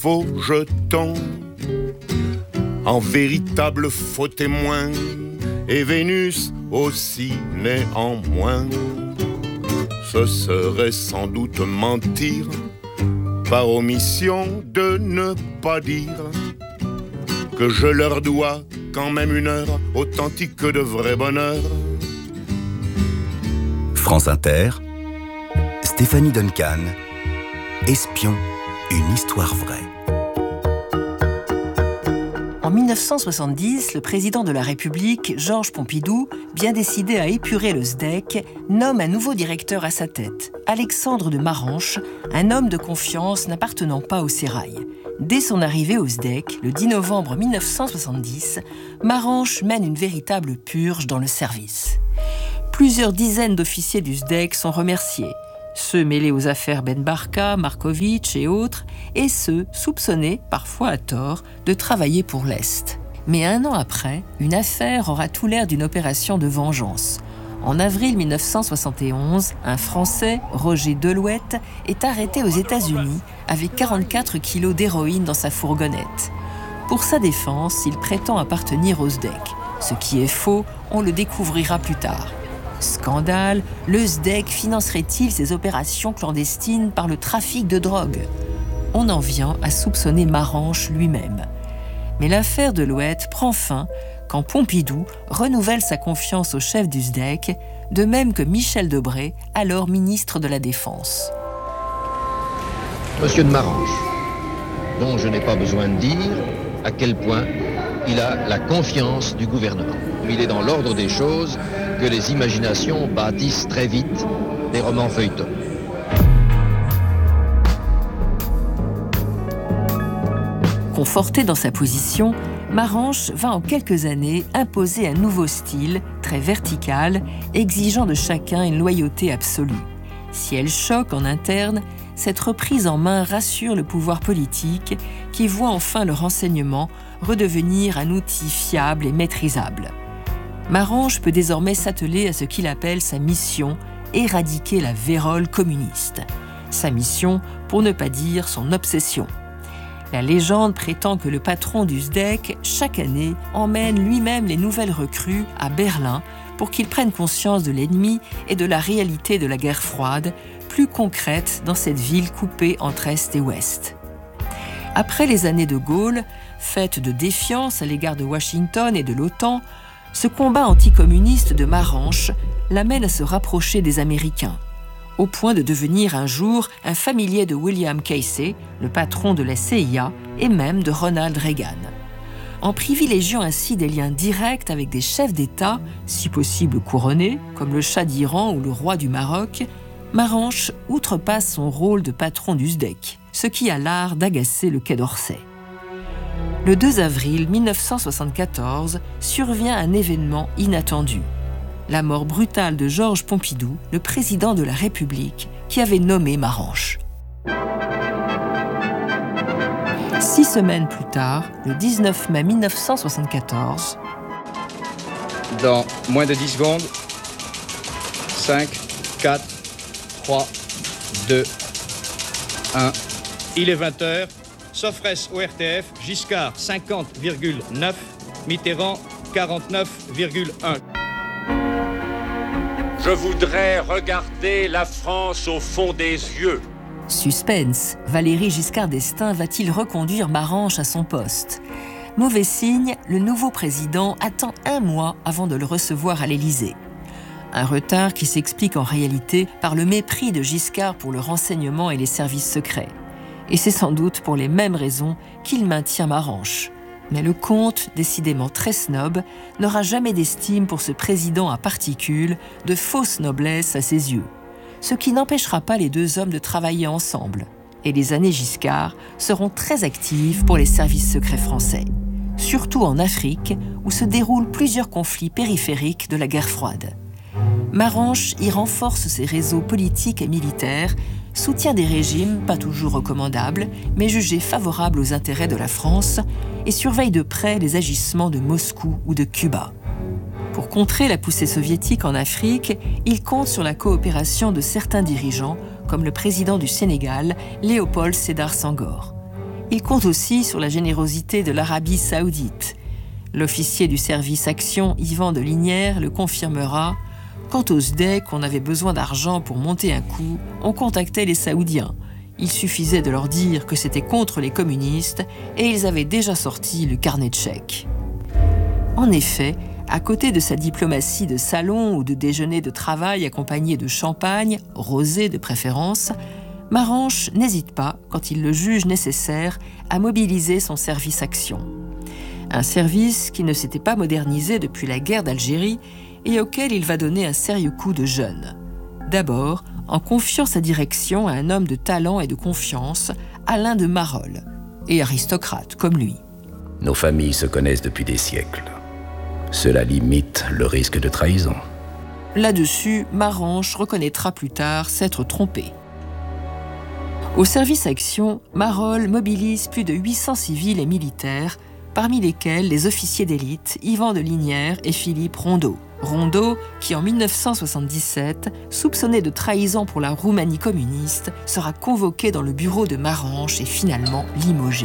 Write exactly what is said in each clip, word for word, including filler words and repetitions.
faux jetons, en véritable faux témoin, et Vénus aussi néanmoins. Ce serait sans doute mentir, par omission de ne pas dire que je leur dois quand même une heure authentique de vrai bonheur. France Inter, Stéphanie Duncan, Espion, une histoire vraie. En mille neuf cent soixante-dix, le président de la République, Georges Pompidou, bien décidé à épurer le S D E C, nomme un nouveau directeur à sa tête, Alexandre de Maranche, un homme de confiance n'appartenant pas au sérail. Dès son arrivée au S D E C, le dix novembre mille neuf cent soixante-dix, Maranche mène une véritable purge dans le service. Plusieurs dizaines d'officiers du S D E C sont remerciés, ceux mêlés aux affaires Ben Barka, Markovitch et autres, et ceux soupçonnés, parfois à tort, de travailler pour l'Est. Mais un an après, une affaire aura tout l'air d'une opération de vengeance. En avril mille neuf cent soixante et onze, un Français, Roger Delouette, est arrêté aux États-Unis avec quarante-quatre kilos d'héroïne dans sa fourgonnette. Pour sa défense, il prétend appartenir au S D E C. Ce qui est faux, on le découvrira plus tard. Scandale, le S D E C financerait-il ces opérations clandestines par le trafic de drogue ? On en vient à soupçonner Maranche lui-même. Mais l'affaire Delouette prend fin quand Pompidou renouvelle sa confiance au chef du S D E C, de même que Michel Debré, alors ministre de la Défense. Monsieur de Maranche, dont je n'ai pas besoin de dire à quel point il a la confiance du gouvernement. Il est dans l'ordre des choses que les imaginations bâtissent très vite des romans feuilletons. Conforté dans sa position, Maranche va en quelques années imposer un nouveau style, très vertical, exigeant de chacun une loyauté absolue. Si elle choque en interne, cette reprise en main rassure le pouvoir politique qui voit enfin le renseignement redevenir un outil fiable et maîtrisable. Maranche peut désormais s'atteler à ce qu'il appelle sa mission, éradiquer la vérole communiste. Sa mission, pour ne pas dire son obsession. La légende prétend que le patron du S D E C, chaque année, emmène lui-même les nouvelles recrues à Berlin pour qu'ils prennent conscience de l'ennemi et de la réalité de la guerre froide, plus concrète dans cette ville coupée entre Est et Ouest. Après les années de Gaulle, faites de défiance à l'égard de Washington et de l'OTAN, ce combat anticommuniste de Maranche l'amène à se rapprocher des Américains, au point de devenir un jour un familier de William Casey, le patron de la C I A, et même de Ronald Reagan. En privilégiant ainsi des liens directs avec des chefs d'État, si possible couronnés, comme le Shah d'Iran ou le roi du Maroc, Maranche outrepasse son rôle de patron du S D E C, ce qui a l'art d'agacer le Quai d'Orsay. Le deux avril mille neuf cent soixante-quatorze survient un événement inattendu. La mort brutale de Georges Pompidou, le président de la République, qui avait nommé Maranche. Six semaines plus tard, le dix-neuf mai mille neuf cent soixante-quatorze... Dans moins de dix secondes, cinq, quatre, trois, deux, un... Il est vingt heures, Sofres au R T F, Giscard cinquante virgule neuf, Mitterrand quarante-neuf virgule un. Je voudrais regarder la France au fond des yeux. Suspense, Valéry Giscard d'Estaing va-t-il reconduire Maranche à son poste ? Mauvais signe, le nouveau président attend un mois avant de le recevoir à l'Élysée. Un retard qui s'explique en réalité par le mépris de Giscard pour le renseignement et les services secrets. Et c'est sans doute pour les mêmes raisons qu'il maintient Maranche. Mais le comte, décidément très snob, n'aura jamais d'estime pour ce président à particules, de fausse noblesse à ses yeux. Ce qui n'empêchera pas les deux hommes de travailler ensemble. Et les années Giscard seront très actives pour les services secrets français. Surtout en Afrique, où se déroulent plusieurs conflits périphériques de la guerre froide. Maranche y renforce ses réseaux politiques et militaires, soutient des régimes pas toujours recommandables, mais jugés favorables aux intérêts de la France, et surveille de près les agissements de Moscou ou de Cuba. Pour contrer la poussée soviétique en Afrique, il compte sur la coopération de certains dirigeants, comme le président du Sénégal, Léopold Sédar Senghor. Il compte aussi sur la générosité de l'Arabie saoudite. L'officier du service action Yvan de Lignières le confirmera. Quant aux S D E C, on avait besoin d'argent pour monter un coup, on contactait les Saoudiens. Il suffisait de leur dire que c'était contre les communistes et ils avaient déjà sorti le carnet de chèques. En effet, à côté de sa diplomatie de salon ou de déjeuner de travail accompagné de champagne, rosé de préférence, Maranche n'hésite pas, quand il le juge nécessaire, à mobiliser son service action. Un service qui ne s'était pas modernisé depuis la guerre d'Algérie et auquel il va donner un sérieux coup de jeune. D'abord, en confiant sa direction à un homme de talent et de confiance, Alain de Marolles, et aristocrate comme lui. Nos familles se connaissent depuis des siècles. Cela limite le risque de trahison. Là-dessus, Maranche reconnaîtra plus tard s'être trompé. Au service action, Marolles mobilise plus de huit cents civils et militaires, parmi lesquels les officiers d'élite Yvan de Lignières et Philippe Rondeau. Rondeau, qui en mille neuf cent soixante-dix-sept, soupçonné de trahison pour la Roumanie communiste, sera convoqué dans le bureau de Maranche et finalement limogé.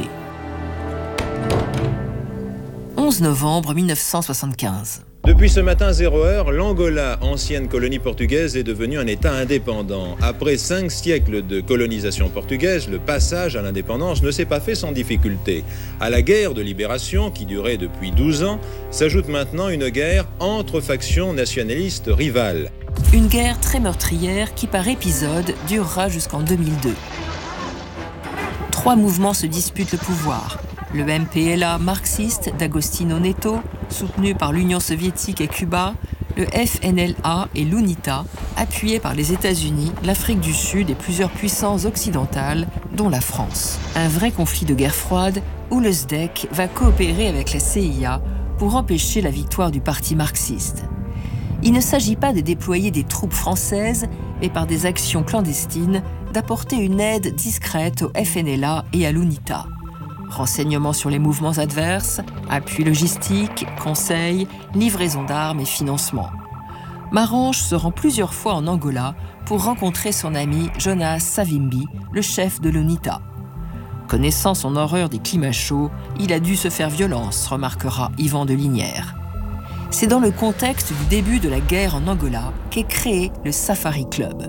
onze novembre mille neuf cent soixante-quinze. Depuis ce matin zéro heure, l'Angola, ancienne colonie portugaise, est devenu un État indépendant. Après cinq siècles de colonisation portugaise, le passage à l'indépendance ne s'est pas fait sans difficulté. À la guerre de libération, qui durait depuis douze ans, s'ajoute maintenant une guerre entre factions nationalistes rivales. Une guerre très meurtrière qui, par épisode, durera jusqu'en deux mille deux. Trois mouvements se disputent le pouvoir. Le M P L A marxiste d'Agostino Neto, soutenu par l'Union soviétique et Cuba, le F N L A et l'UNITA, appuyés par les États-Unis, l'Afrique du Sud et plusieurs puissances occidentales, dont la France. Un vrai conflit de guerre froide où le S D E C va coopérer avec la C I A pour empêcher la victoire du parti marxiste. Il ne s'agit pas de déployer des troupes françaises, mais par des actions clandestines, d'apporter une aide discrète au F N L A et à l'UNITA. Renseignements sur les mouvements adverses, appui logistique, conseils, livraison d'armes et financement. Maranche se rend plusieurs fois en Angola pour rencontrer son ami Jonas Savimbi, le chef de l'UNITA. Connaissant son horreur des climats chauds, il a dû se faire violence, remarquera Yvan de Lignières. C'est dans le contexte du début de la guerre en Angola qu'est créé le Safari Club.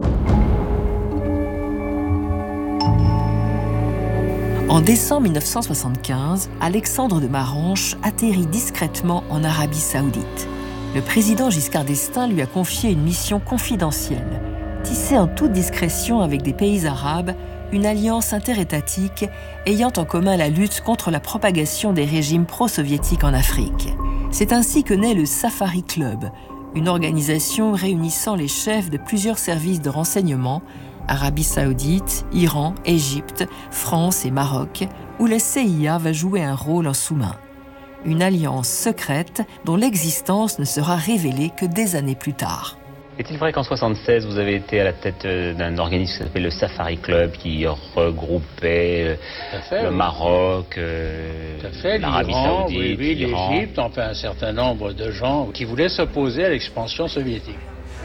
En décembre mille neuf cent soixante-quinze, Alexandre de Maranche atterrit discrètement en Arabie saoudite. Le président Giscard d'Estaing lui a confié une mission confidentielle, tisser en toute discrétion avec des pays arabes une alliance interétatique ayant en commun la lutte contre la propagation des régimes pro-soviétiques en Afrique. C'est ainsi que naît le Safari Club, une organisation réunissant les chefs de plusieurs services de renseignement, Arabie saoudite, Iran, Égypte, France et Maroc, où la C I A va jouer un rôle en sous-main. Une alliance secrète dont l'existence ne sera révélée que des années plus tard. Est-il vrai qu'en soixante-seize, vous avez été à la tête d'un organisme qui s'appelle le Safari Club, qui regroupait fait, le oui. Maroc, euh, l'Arabie saoudite, oui, oui, l'Iran, l'Égypte, enfin un certain nombre de gens qui voulaient s'opposer à l'expansion soviétique.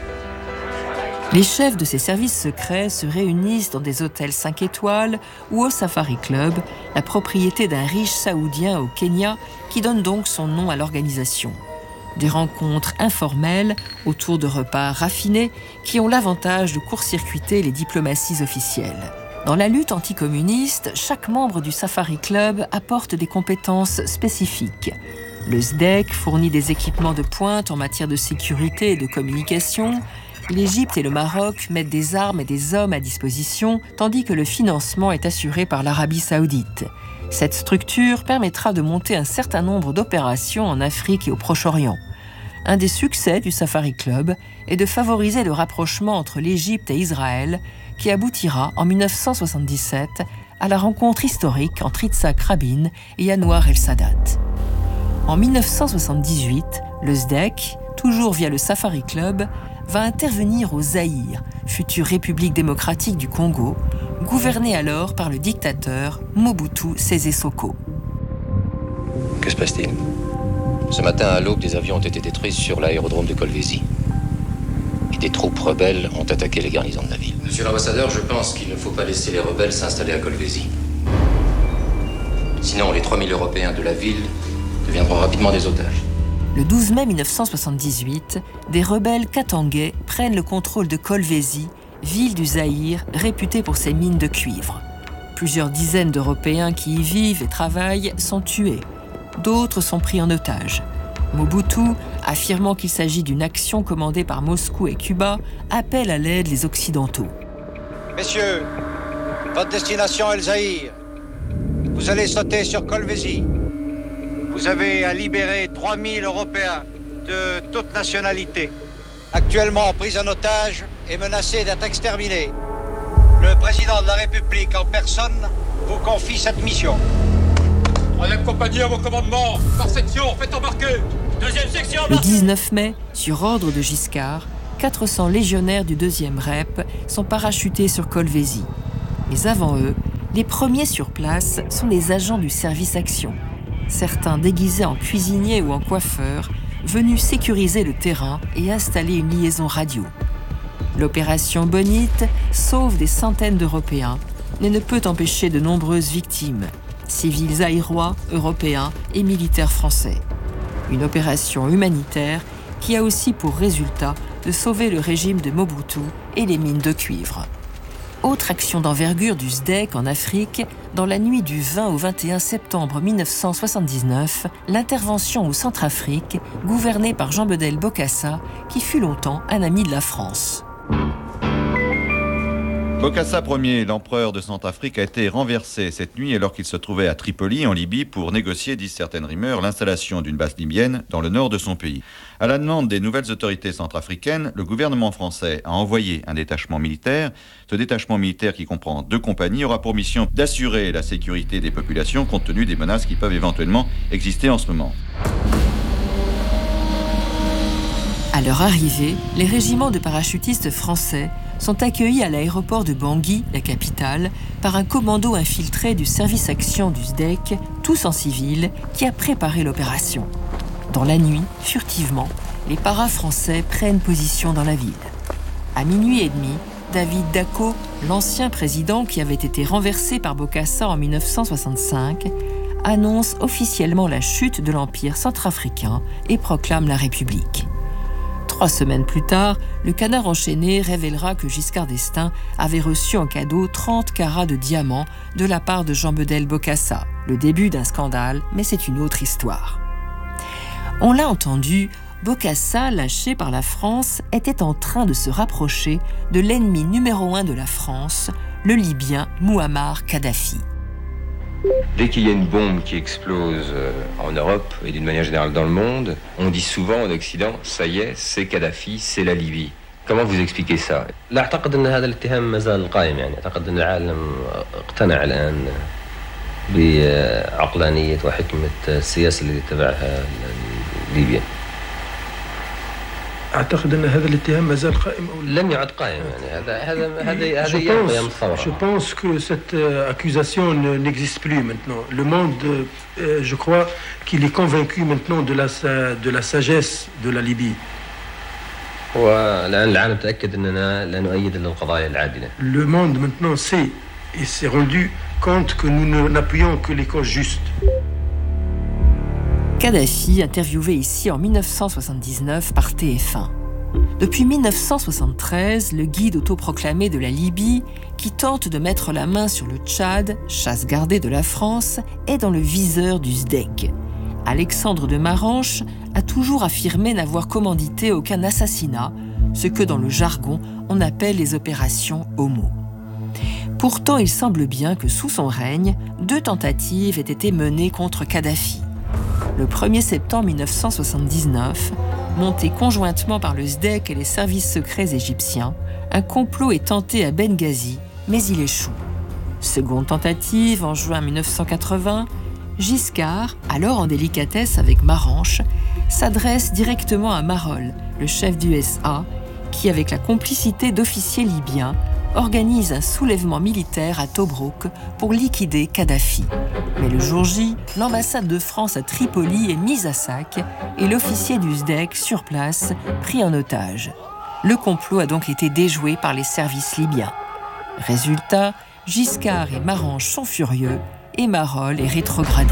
Les chefs de ces services secrets se réunissent dans des hôtels cinq étoiles ou au Safari Club, la propriété d'un riche saoudien au Kenya qui donne donc son nom à l'organisation. Des rencontres informelles autour de repas raffinés qui ont l'avantage de court-circuiter les diplomaties officielles. Dans la lutte anticommuniste, chaque membre du Safari Club apporte des compétences spécifiques. Le S D E C fournit des équipements de pointe en matière de sécurité et de communication. L'Égypte et le Maroc mettent des armes et des hommes à disposition, tandis que le financement est assuré par l'Arabie saoudite. Cette structure permettra de monter un certain nombre d'opérations en Afrique et au Proche-Orient. Un des succès du Safari Club est de favoriser le rapprochement entre l'Égypte et Israël, qui aboutira en mille neuf cent soixante-dix-sept à la rencontre historique entre Yitzhak Rabin et Anwar el-Sadat. En mille neuf cent soixante-dix-huit, le S D E C, toujours via le Safari Club, va intervenir au Zaïre, future République démocratique du Congo, gouvernée alors par le dictateur Mobutu Sese Seko. Que se passe-t-il ? Ce matin, à l'aube, des avions ont été détruits sur l'aérodrome de Kolwezi. Et des troupes rebelles ont attaqué les garnisons de la ville. Monsieur l'ambassadeur, je pense qu'il ne faut pas laisser les rebelles s'installer à Kolwezi. Sinon, les trois mille Européens de la ville deviendront rapidement des otages. Le douze mai mille neuf cent soixante-dix-huit, des rebelles katangais prennent le contrôle de Kolwezi, ville du Zaïre réputée pour ses mines de cuivre. Plusieurs dizaines d'Européens qui y vivent et travaillent sont tués. D'autres sont pris en otage. Mobutu, affirmant qu'il s'agit d'une action commandée par Moscou et Cuba, appelle à l'aide les Occidentaux. Messieurs, votre destination est le Zaïre. Vous allez sauter sur Kolwezi. Vous avez à libérer trois mille Européens de toute nationalité, actuellement pris en otage et menacés d'être exterminés. Le président de la République en personne vous confie cette mission. Troisième compagnie à vos commandements. Par section, faites embarquer. Deuxième section, embarquer. Le dix-neuf mai, sur ordre de Giscard, quatre cents légionnaires du deuxième R E P sont parachutés sur Kolwezi. Mais avant eux, les premiers sur place sont les agents du service action. Certains déguisés en cuisiniers ou en coiffeurs, venus sécuriser le terrain et installer une liaison radio. L'opération Bonite sauve des centaines d'Européens, mais ne peut empêcher de nombreuses victimes, civils zaïrois, européens et militaires français. Une opération humanitaire qui a aussi pour résultat de sauver le régime de Mobutu et les mines de cuivre. Autre action d'envergure du S D E C en Afrique, dans la nuit du vingt au vingt et un septembre mille neuf cent soixante-dix-neuf, l'intervention au Centrafrique, gouvernée par Jean-Bedel Bokassa, qui fut longtemps un ami de la France. Bokassa Ier, l'empereur de Centrafrique, a été renversé cette nuit alors qu'il se trouvait à Tripoli, en Libye, pour négocier, disent certaines rumeurs, l'installation d'une base libyenne dans le nord de son pays. À la demande des nouvelles autorités centrafricaines, le gouvernement français a envoyé un détachement militaire. Ce détachement militaire, qui comprend deux compagnies, aura pour mission d'assurer la sécurité des populations compte tenu des menaces qui peuvent éventuellement exister en ce moment. À leur arrivée, les régiments de parachutistes français sont accueillis à l'aéroport de Bangui, la capitale, par un commando infiltré du service action du S D E C, tous en civil, qui a préparé l'opération. Dans la nuit, furtivement, les paras français prennent position dans la ville. À minuit et demi, David Dacko, l'ancien président qui avait été renversé par Bokassa en mille neuf cent soixante-cinq, annonce officiellement la chute de l'Empire centrafricain et proclame la République. Trois semaines plus tard, le Canard enchaîné révélera que Giscard d'Estaing avait reçu en cadeau trente carats de diamants de la part de Jean-Bedel Bokassa. Le début d'un scandale, mais c'est une autre histoire. On l'a entendu, Bokassa, lâché par la France, était en train de se rapprocher de l'ennemi numéro un de la France, le Libyen Mouammar Kadhafi. Dès qu'il y a une bombe qui explose en Europe et d'une manière générale dans le monde, on dit souvent en Occident, ça y est, c'est Kadhafi, c'est la Libye. Comment vous expliquez ça? لا أعتقد أن هذا الاتهام ما زال قائم يعني أعتقد أن العالم اقتنع الآن بعقلانية وحكمة السياسة التي تبعها ليبيا. أعتقد أن هذا الاتهام ما زال قائم أو لم يعد قائم يعني هذا هذا هذا هذا أيام الثورة. Je pense que cette accusation n'existe plus maintenant. Le monde, je crois qu'il est convaincu maintenant de la de la sagesse de la Libye. والآن العالم تأكد أننا لا نؤيد للقضايا العادلة. Le monde maintenant sait et s'est rendu compte que nous n'appuyons que les causes justes. Kadhafi, interviewé ici en mille neuf cent soixante-dix-neuf par T F un. Depuis mille neuf cent soixante-treize, le guide autoproclamé de la Libye, qui tente de mettre la main sur le Tchad, chasse gardée de la France, est dans le viseur du S D E C. Alexandre de Maranche a toujours affirmé n'avoir commandité aucun assassinat, ce que dans le jargon on appelle les opérations Homo. Pourtant, il semble bien que sous son règne, deux tentatives aient été menées contre Kadhafi. Le premier septembre mille neuf cent soixante-dix-neuf, monté conjointement par le S D E C et les services secrets égyptiens, un complot est tenté à Benghazi, mais il échoue. Seconde tentative en juin mille neuf cent quatre-vingts, Giscard, alors en délicatesse avec Maranche, s'adresse directement à Marol, le chef du S A, qui, avec la complicité d'officiers libyens, organise un soulèvement militaire à Tobrouk pour liquider Kadhafi. Mais le jour J, l'ambassade de France à Tripoli est mise à sac et l'officier du S D E C sur place pris en otage. Le complot a donc été déjoué par les services libyens. Résultat, Giscard et Maranche sont furieux et Marolles est rétrogradé.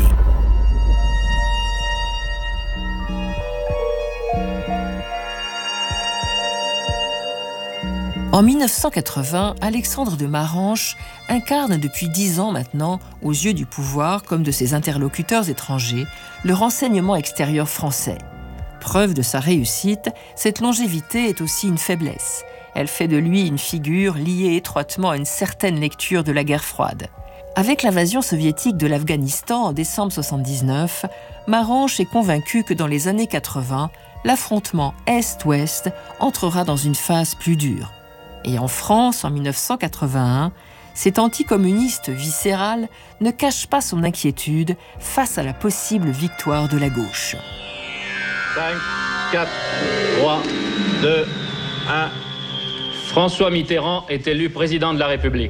En mille neuf cent quatre-vingts, Alexandre de Maranche incarne depuis dix ans maintenant, aux yeux du pouvoir comme de ses interlocuteurs étrangers, le renseignement extérieur français. Preuve de sa réussite, cette longévité est aussi une faiblesse. Elle fait de lui une figure liée étroitement à une certaine lecture de la guerre froide. Avec l'invasion soviétique de l'Afghanistan en décembre soixante-dix-neuf, Maranche est convaincu que dans les années quatre-vingts, l'affrontement Est-Ouest entrera dans une phase plus dure. Et en France, en mille neuf cent quatre-vingt-un, cet anticommuniste viscéral ne cache pas son inquiétude face à la possible victoire de la gauche. cinq, quatre, trois, deux, un. François Mitterrand est élu président de la République.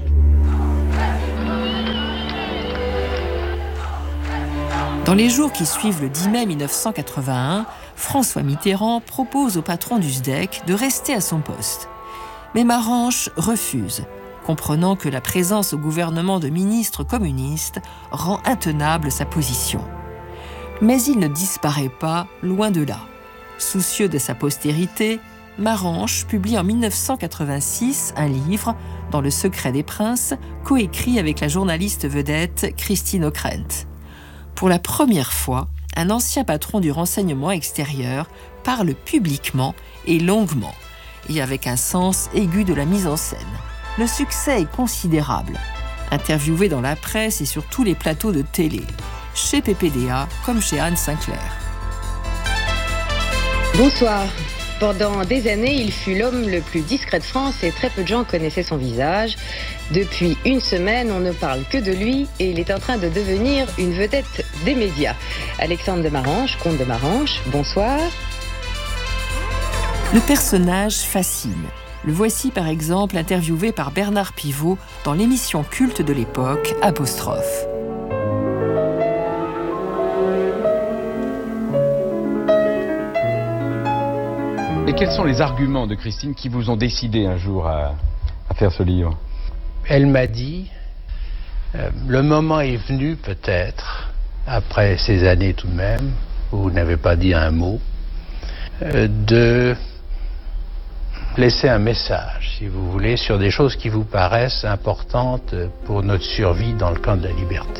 Dans les jours qui suivent le dix mai mille neuf cent quatre-vingt-un, François Mitterrand propose au patron du S D E C de rester à son poste. Mais Maranche refuse, comprenant que la présence au gouvernement de ministres communistes rend intenable sa position. Mais il ne disparaît pas, loin de là. Soucieux de sa postérité, Maranche publie en mille neuf cent quatre-vingt-six un livre, Dans le secret des princes, coécrit avec la journaliste vedette Christine Ockrent. Pour la première fois, un ancien patron du renseignement extérieur parle publiquement et longuement, et avec un sens aigu de la mise en scène. Le succès est considérable. Interviewé dans la presse et sur tous les plateaux de télé, chez P P D A comme chez Anne Sinclair. Bonsoir. Pendant des années, il fut l'homme le plus discret de France et très peu de gens connaissaient son visage. Depuis une semaine, on ne parle que de lui et il est en train de devenir une vedette des médias. Alexandre de Maranche, comte de Maranche, bonsoir. Le personnage fascine. Le voici par exemple interviewé par Bernard Pivot dans l'émission culte de l'époque, Apostrophe. Et quels sont les arguments de Christine qui vous ont décidé un jour à, à faire ce livre? Elle m'a dit, euh, le moment est venu peut-être, après ces années tout de même, où vous n'avez pas dit un mot, euh, de laisser un message, si vous voulez, sur des choses qui vous paraissent importantes pour notre survie dans le camp de la liberté.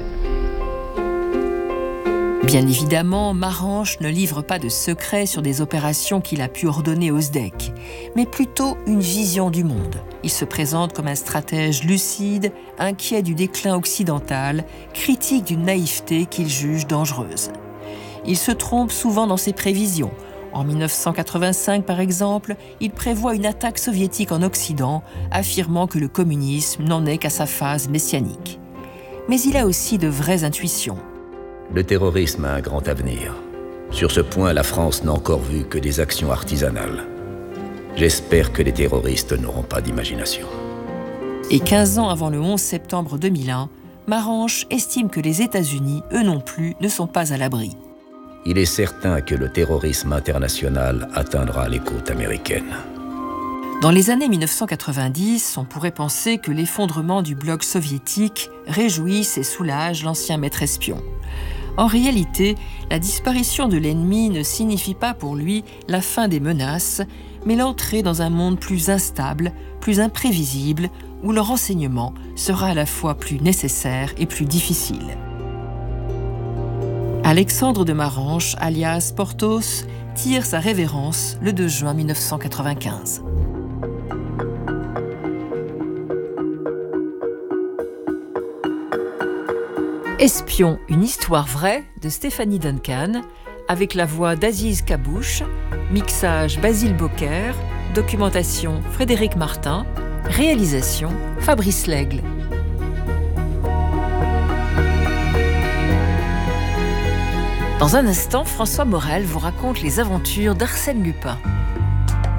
Bien évidemment, Maranche ne livre pas de secrets sur des opérations qu'il a pu ordonner au S D E C, mais plutôt une vision du monde. Il se présente comme un stratège lucide, inquiet du déclin occidental, critique d'une naïveté qu'il juge dangereuse. Il se trompe souvent dans ses prévisions. En mille neuf cent quatre-vingt-cinq, par exemple, il prévoit une attaque soviétique en Occident, affirmant que le communisme n'en est qu'à sa phase messianique. Mais il a aussi de vraies intuitions. Le terrorisme a un grand avenir. Sur ce point, la France n'a encore vu que des actions artisanales. J'espère que les terroristes n'auront pas d'imagination. Et quinze ans avant le onze septembre deux mille un, Maranche estime que les États-Unis, eux non plus, ne sont pas à l'abri. Il est certain que le terrorisme international atteindra les côtes américaines. Dans les années mille neuf cent quatre-vingt-dix, on pourrait penser que l'effondrement du bloc soviétique réjouisse et soulage l'ancien maître espion. En réalité, la disparition de l'ennemi ne signifie pas pour lui la fin des menaces, mais l'entrée dans un monde plus instable, plus imprévisible, où le renseignement sera à la fois plus nécessaire et plus difficile. Alexandre de Maranche, alias Porthos, tire sa révérence le deux juin mille neuf cent quatre-vingt-quinze. Espion, une histoire vraie de Stéphanie Duncan, avec la voix d'Aziz Kabouche, mixage Basile Bocquer, documentation Frédéric Martin, réalisation Fabrice Lègle. Dans un instant, François Morel vous raconte les aventures d'Arsène Lupin.